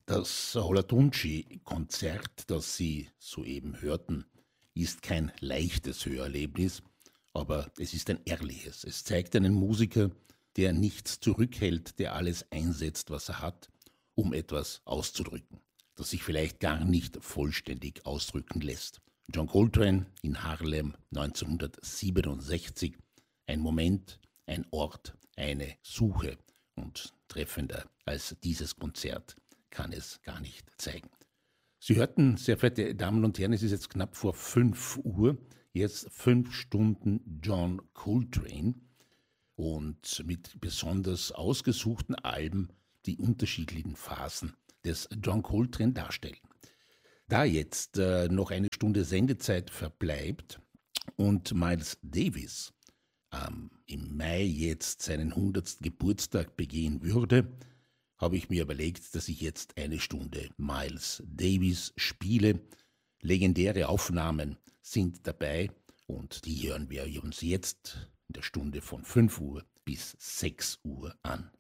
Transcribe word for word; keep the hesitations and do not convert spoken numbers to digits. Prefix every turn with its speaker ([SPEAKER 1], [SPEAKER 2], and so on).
[SPEAKER 1] Das Olatunji-Konzert, das Sie soeben hörten, ist kein leichtes Hörerlebnis, aber es ist ein ehrliches. Es zeigt einen Musiker, der nichts zurückhält, der alles einsetzt, was er hat, um etwas auszudrücken, das sich vielleicht gar nicht vollständig ausdrücken lässt. John Coltrane in Harlem neunzehnhundertsiebenundsechzig, ein Moment, ein Ort, eine Suche, und treffender als dieses Konzert kann es gar nicht zeigen. Sie hörten, sehr verehrte Damen und Herren, es ist jetzt knapp vor fünf Uhr, jetzt fünf Stunden John Coltrane und mit besonders ausgesuchten Alben die unterschiedlichen Phasen des John Coltrane darstellen. Da jetzt äh, noch eine Stunde Sendezeit verbleibt und Miles Davis ähm, im Mai jetzt seinen hundertsten Geburtstag begehen würde, habe ich mir überlegt, dass ich jetzt eine Stunde Miles Davis spiele. Legendäre Aufnahmen sind dabei und die hören wir uns jetzt in der Stunde von fünf Uhr bis sechs Uhr an.